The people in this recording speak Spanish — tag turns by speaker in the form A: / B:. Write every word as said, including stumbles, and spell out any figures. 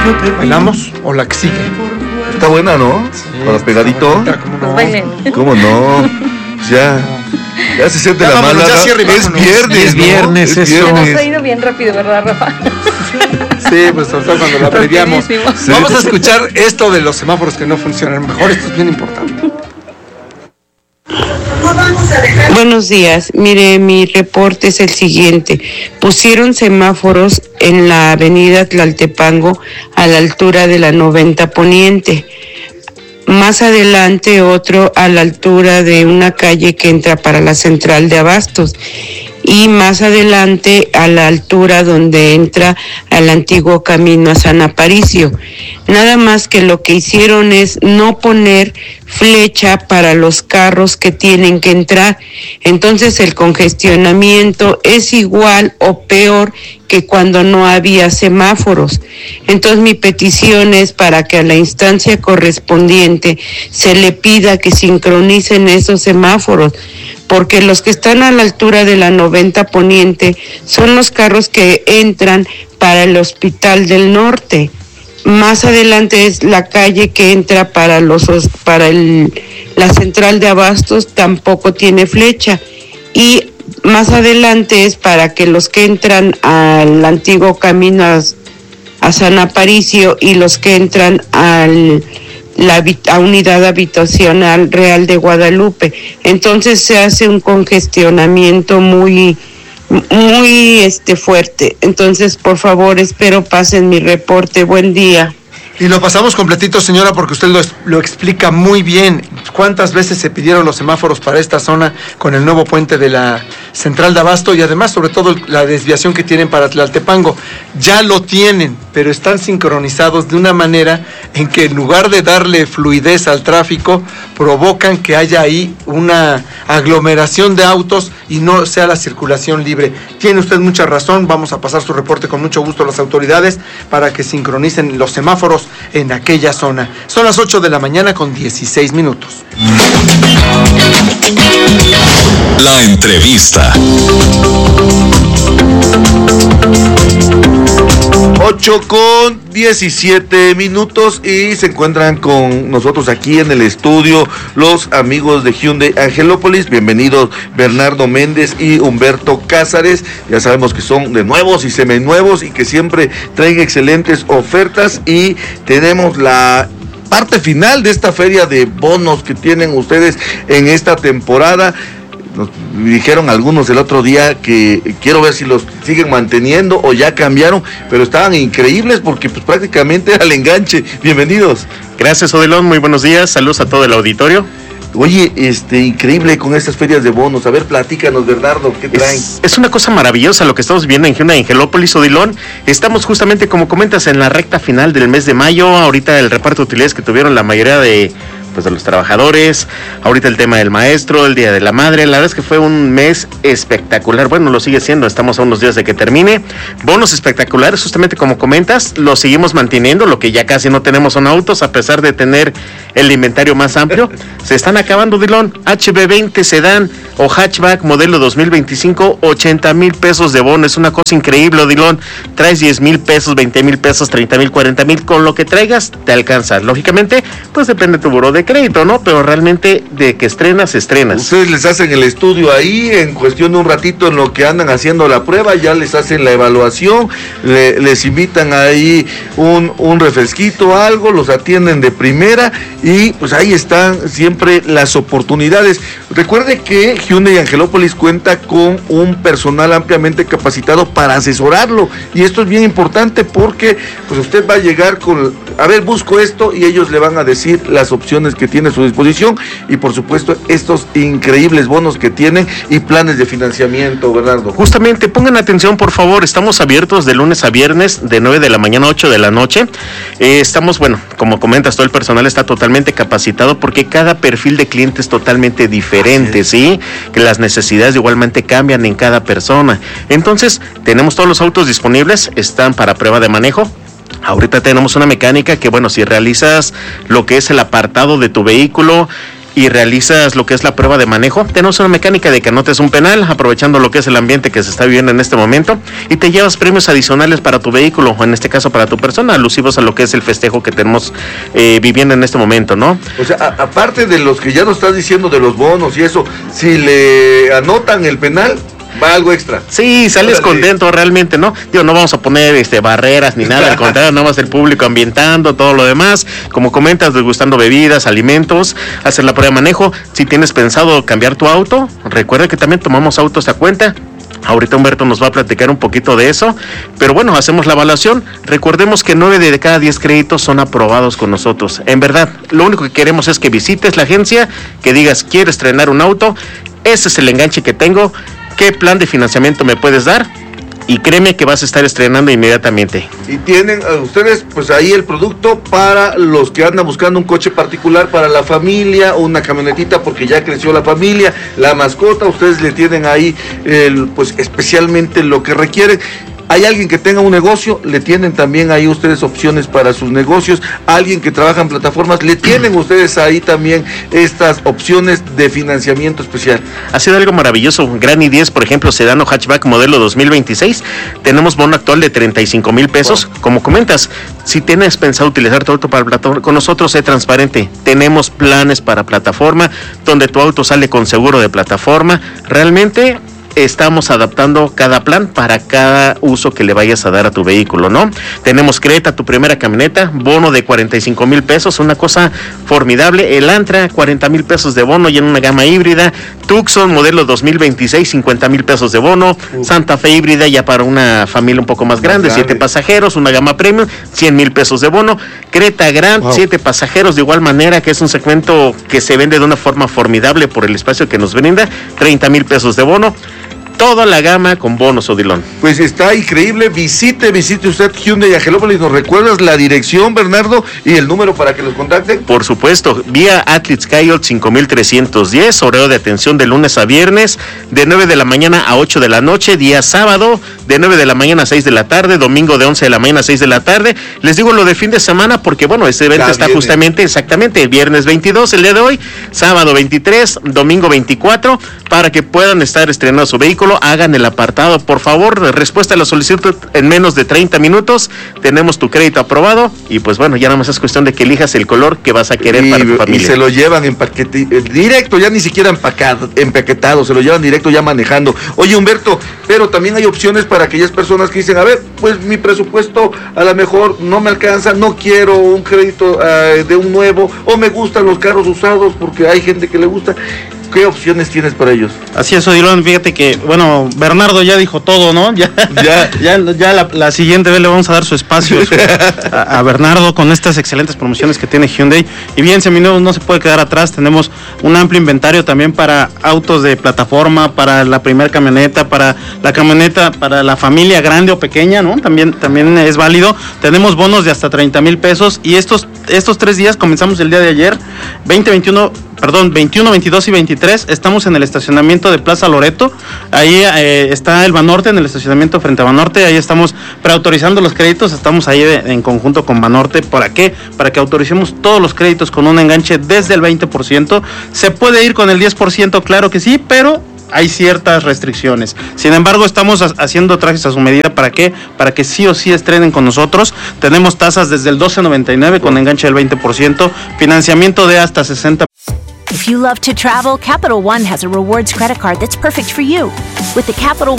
A: ¿Bailamos o la que sigue?
B: Está buena, ¿no? Sí, para pegadito.
A: Bonita, ¿cómo no?
C: Pues bailen.
B: ¿Cómo no? Ya. Ya se siente
A: ya
B: la
A: vámonos,
B: mala.
A: ya cierre,
B: es
A: vámonos.
B: viernes,
D: Es viernes,
B: ¿no? Es
D: eso.
C: Se
B: viernes.
C: nos ha ido bien rápido, ¿verdad, Rafa?
A: Sí, pues sobre todo cuando la abreviamos.
C: Rapidísimo.
B: Sí.
A: Vamos a escuchar esto de los semáforos que no funcionan mejor. Esto es bien importante.
E: Buenos días, mire, mi reporte es el siguiente. Pusieron semáforos en la avenida Tlaltepango a la altura de la noventa Poniente. Más adelante otro a la altura de una calle que entra para la central de Abastos. Y más adelante a la altura donde entra al antiguo camino a San Aparicio. Nada más que lo que hicieron es no poner flecha para los carros que tienen que entrar. Entonces el congestionamiento es igual o peor que cuando no había semáforos. Entonces mi petición es para que a la instancia correspondiente se le pida que sincronicen esos semáforos, porque los que están a la altura de la noventa Poniente son los carros que entran para el Hospital del Norte. Más adelante es la calle que entra para los para el la central de Abastos, tampoco tiene flecha. Y más adelante es para que los que entran al antiguo camino a, a San Aparicio y los que entran al la a unidad habitacional Real de Guadalupe. Entonces se hace un congestionamiento muy muy este fuerte. Entonces, por favor, espero pasen mi reporte. Buen día.
A: Y lo pasamos completito, señora, porque usted lo, lo explica muy bien. ¿Cuántas veces se pidieron los semáforos para esta zona con el nuevo puente de la central de Abasto y además, sobre todo, la desviación que tienen para Tlaltepango? Ya lo tienen, pero están sincronizados de una manera en que en lugar de darle fluidez al tráfico, provocan que haya ahí una aglomeración de autos y no sea la circulación libre. Tiene usted mucha razón, vamos a pasar su reporte con mucho gusto a las autoridades para que sincronicen los semáforos en aquella zona. Son las ocho de la mañana con dieciséis minutos.
F: La entrevista.
B: ocho con diecisiete minutos y se encuentran con nosotros aquí en el estudio los amigos de Hyundai Angelópolis. Bienvenidos Bernardo Méndez y Humberto Cázares. Ya sabemos que son de nuevos y seminuevos y que siempre traen excelentes ofertas, y tenemos la parte final de esta feria de bonos que tienen ustedes en esta temporada. Nos dijeron algunos el otro día que quiero ver si los siguen manteniendo o ya cambiaron, pero estaban increíbles porque pues prácticamente era el enganche. Bienvenidos.
D: Gracias, Odilon, muy buenos días, saludos a todo el auditorio.
B: Oye, este, increíble con estas ferias de bonos. A ver, platícanos, Bernardo, ¿qué traen?
D: Es, es una cosa maravillosa lo que estamos viendo en Hyundai Angelópolis, Odilon. Estamos justamente, como comentas, en la recta final del mes de mayo. Ahorita el reparto de utilidades que tuvieron la mayoría de, pues, de los trabajadores. Ahorita el tema del maestro, el Día de la Madre. La verdad es que fue un mes espectacular. Bueno, lo sigue siendo, estamos a unos días de que termine. Bonos espectaculares, justamente como comentas, lo seguimos manteniendo. Lo que ya casi no tenemos son autos, a pesar de tener el inventario más amplio. Se están acabando, Dilón. H B veinte sedán o hatchback modelo dos mil veinticinco, ochenta mil pesos de bono. Es una cosa increíble, Dilón. Traes diez mil pesos, veinte mil pesos, treinta mil, cuarenta mil. Con lo que traigas, te alcanza. Lógicamente, pues depende de tu buró de crédito, ¿no? Pero realmente de que estrenas, estrenas.
B: Ustedes les hacen el estudio ahí, en cuestión de un ratito en lo que andan haciendo la prueba, ya les hacen la evaluación, le, les invitan ahí un, un refresquito, algo, los atienden de primera y pues ahí están siempre las oportunidades. Recuerde que Hyundai Angelópolis cuenta con un personal ampliamente capacitado para asesorarlo, y esto es bien importante porque pues usted va a llegar con, a ver, busco esto, y ellos le van a decir las opciones que tiene a su disposición, y por supuesto estos increíbles bonos que tienen y planes de financiamiento, Bernardo.
D: Justamente, pongan atención, por favor. Estamos abiertos de lunes a viernes, de nueve de la mañana a ocho de la noche. Eh, estamos, bueno, como comentas, todo el personal está totalmente capacitado porque cada perfil de cliente es totalmente diferente, ¿sí? Que las necesidades igualmente cambian en cada persona. Entonces, tenemos todos los autos disponibles, están para prueba de manejo. Ahorita tenemos una mecánica que, bueno, si realizas lo que es el apartado de tu vehículo, y realizas lo que es la prueba de manejo, tenemos una mecánica de que anotes un penal, aprovechando lo que es el ambiente que se está viviendo en este momento, y te llevas premios adicionales para tu vehículo, o en este caso para tu persona, alusivos a lo que es el festejo que tenemos eh, viviendo en este momento, ¿no?
B: O sea, a, aparte de los que ya nos estás diciendo de los bonos y eso, si le anotan el penal, va algo extra.
D: Sí, sales Órale. contento realmente, ¿no? Digo, no vamos a poner este barreras ni nada, al contrario, nada más el público ambientando, todo lo demás. Como comentas, degustando bebidas, alimentos, hacer la prueba de manejo. Si tienes pensado cambiar tu auto, recuerda que también tomamos autos a cuenta. Ahorita Humberto nos va a platicar un poquito de eso, pero bueno, hacemos la evaluación. Recordemos que nueve de cada diez créditos son aprobados con nosotros. En verdad, lo único que queremos es que visites la agencia, que digas, quiero estrenar un auto, ese es el enganche que tengo, ¿qué plan de financiamiento me puedes dar? Y créeme que vas a estar estrenando inmediatamente.
B: Y tienen uh, ustedes pues ahí el producto para los que andan buscando un coche particular para la familia o una camionetita porque ya creció la familia, la mascota, ustedes le tienen ahí el, pues especialmente lo que requieren. Hay alguien que tenga un negocio, le tienen también ahí ustedes opciones para sus negocios. Alguien que trabaja en plataformas, le tienen ustedes ahí también estas opciones de financiamiento especial.
D: Ha sido algo maravilloso. Gran i diez, por ejemplo, sedán o hatchback modelo dos mil veintiséis. Tenemos bono actual de treinta y cinco mil pesos. Wow. Como comentas, si tienes pensado utilizar tu auto para plataforma, con nosotros sé transparente. Tenemos planes para plataforma, donde tu auto sale con seguro de plataforma. Realmente estamos adaptando cada plan para cada uso que le vayas a dar a tu vehículo, ¿no? Tenemos Creta, tu primera camioneta, bono de cuarenta y cinco mil pesos, una cosa formidable. El Antra, cuarenta mil pesos de bono y en una gama híbrida. Tucson, modelo dos mil veintiséis, cincuenta mil pesos de bono. Uf. Santa Fe híbrida ya para una familia un poco más grande, más grande. siete pasajeros, una gama premium, cien mil pesos de bono. Creta Grand, wow. siete pasajeros de igual manera, que es un segmento que se vende de una forma formidable por el espacio que nos brinda, treinta mil pesos de bono. Toda la gama con bonos, Odilon.
B: Pues está increíble. Visite, visite usted Hyundai Angelópolis. ¿Nos recuerdas la dirección, Bernardo, y el número para que los contacten?
D: Por supuesto. Vía Atlitz Coyote cinco mil trescientos diez. Horario de atención de lunes a viernes, de nueve de la mañana a ocho de la noche. Día sábado, de nueve de la mañana a seis de la tarde. Domingo, de once de la mañana a seis de la tarde. Les digo lo de fin de semana porque, bueno, este evento ya está viene. justamente, exactamente, el viernes veintidós, el día de hoy. Sábado veintitrés, domingo veinticuatro, para que puedan estar estrenando su vehículo. Hagan el apartado, por favor, respuesta a la solicitud en menos de treinta minutos, tenemos tu crédito aprobado y pues bueno, ya nada más es cuestión de que elijas el color que vas a querer y, para tu familia.
B: Y se lo llevan en paquete, directo, ya ni siquiera empacado, empaquetado, se lo llevan directo ya manejando. Oye, Humberto, pero también hay opciones para aquellas personas que dicen, a ver, pues mi presupuesto a lo mejor no me alcanza, no quiero un crédito uh, de un nuevo, o me gustan los carros usados porque hay gente que le gusta. ¿Qué opciones tienes para ellos?
G: Así es, Odilon, fíjate que, bueno, Bernardo ya dijo todo, ¿no? Ya, ya, ya, ya la, la siguiente vez le vamos a dar su espacio su, a, a Bernardo con estas excelentes promociones que tiene Hyundai. Y bien, Seminuevos no se puede quedar atrás, tenemos un amplio inventario también para autos de plataforma, para la primera camioneta, para la camioneta, para la familia grande o pequeña, ¿no? También, también es válido. Tenemos bonos de hasta treinta mil pesos y estos, estos tres días, comenzamos el día de ayer, veinte, veintiuno, perdón, veintiuno, veintidós y veintitrés, estamos en el estacionamiento de Plaza Loreto, ahí eh, está el Banorte, en el estacionamiento frente a Banorte, ahí estamos preautorizando los créditos, estamos ahí de, en conjunto con Banorte. ¿Para qué? Para que autoricemos todos los créditos con un enganche desde el veinte por ciento, se puede ir con el diez por ciento, claro que sí, pero hay ciertas restricciones. Sin embargo, estamos haciendo trajes a su medida. ¿Para qué? Para que sí o sí estrenen con nosotros. Tenemos tasas desde el doce noventa y nueve con enganche del veinte por ciento, financiamiento de hasta sesenta.
H: If you love to travel, Capital One has a rewards credit card that's perfect for you. With the Capital